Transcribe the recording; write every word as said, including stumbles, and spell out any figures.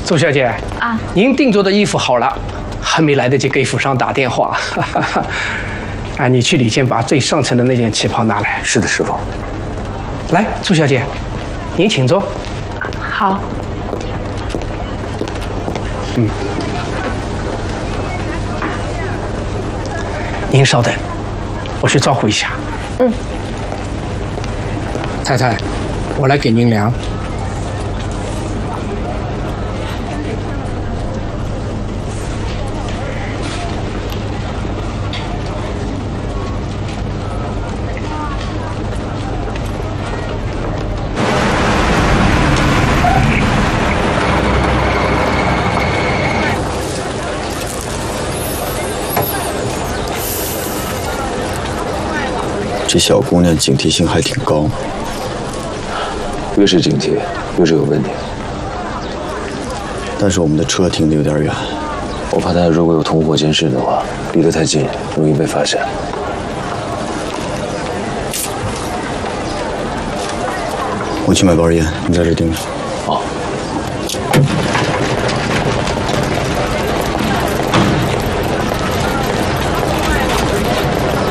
周小姐啊， 您定做的衣服好了，还没来得及给府上打电话。啊，你去里间把最上层的那件旗袍拿来。 是的，师傅。 来，周小姐，您请坐。 好。 嗯。您稍等，我去招呼一下。 嗯。 太太，我来给您量。 这小姑娘警惕性还挺高， 越是警惕，越是有问题。 但是我们的车停得有点远， 我怕她如果有同伙监视的话，离得太近，容易被发现。 我去买包烟，你在这盯着。 好。